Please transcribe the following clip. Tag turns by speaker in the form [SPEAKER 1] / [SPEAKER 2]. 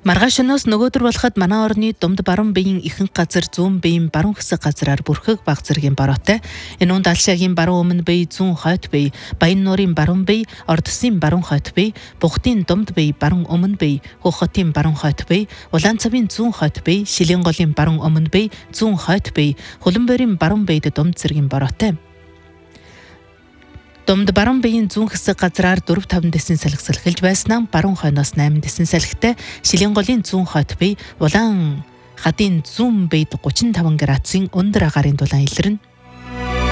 [SPEAKER 1] Маргааш өнөөс нөгөөдөр болоход манай орны Думд баруун биеийн ихэнх газар зүүн биеийн баруун хэсэг газраар бүрхэг баг зэргийн бороотой. Энэ үнд Алшаагийн баруун өмнө бие зүүн хойд бие, Баян нуурын баруун бие, Ордосын баруун хойд бие, Бухтын Думд бие баруун өмнө бие, Хөхөтийн баруун хойд бие, Улаанцавын зүүн хойд бие, Шилийн голын баруун өмнө бие, зүүн хойд бие, Хөлбөмбөрийн баруун биед Думд зэргийн бороотой. Думд баруун биеийн зүүн хэсэг газраар 4-5 дэсийн салхи салхилж байснаа баруун хойноос 8 дэсийн салхитай, Шилийн голын зүүн хойд бие, Улаан хадын зүүн биед 35 градусын өндөр агаарын дулаан илэрнэ.